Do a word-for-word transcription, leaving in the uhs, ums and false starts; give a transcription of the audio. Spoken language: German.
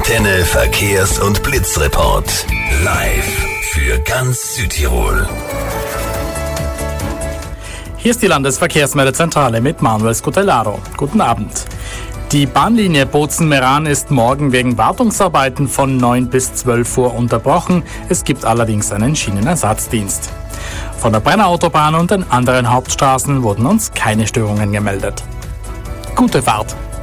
Antenne Verkehrs- und Blitzreport. Live für ganz Südtirol. Hier ist die Landesverkehrsmeldezentrale mit Manuel Scutellaro. Guten Abend. Die Bahnlinie Bozen-Meran ist morgen wegen Wartungsarbeiten von neun bis zwölf Uhr unterbrochen. Es gibt allerdings einen Schienenersatzdienst. Von der Brennerautobahn und den anderen Hauptstraßen wurden uns keine Störungen gemeldet. Gute Fahrt!